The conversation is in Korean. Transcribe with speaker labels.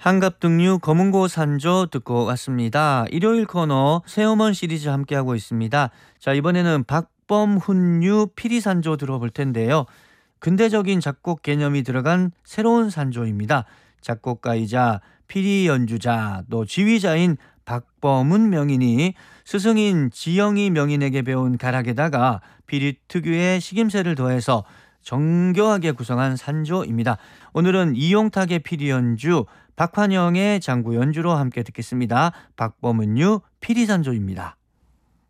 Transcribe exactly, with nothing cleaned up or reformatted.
Speaker 1: 한갑등류 검은고 산조 듣고 왔습니다. 일요일 코너 새어먼 시리즈 함께하고 있습니다. 자, 이번에는 박범훈류 피리산조 들어볼 텐데요. 근대적인 작곡 개념이 들어간 새로운 산조입니다. 작곡가이자 피리 연주자 또 지휘자인 박범훈 명인이 스승인 지영이 명인에게 배운 가락에다가 피리 특유의 식임새를 더해서 정교하게 구성한 산조입니다. 오늘은 이용탁의 피리 연주, 박환영의 장구 연주로 함께 듣겠습니다. 박범은류 피리산조입니다.